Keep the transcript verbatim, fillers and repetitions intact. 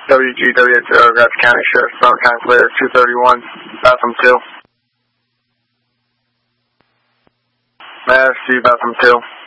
W G W zero, Grafton County Sheriff's Department, County Clear, two thirty-one, bathroom two. May I see bathroom two?